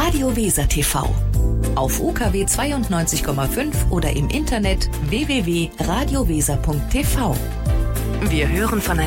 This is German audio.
Radio Weser TV. Auf UKW 92,5 oder im Internet www.radioweser.tv. Wir hören voneinander.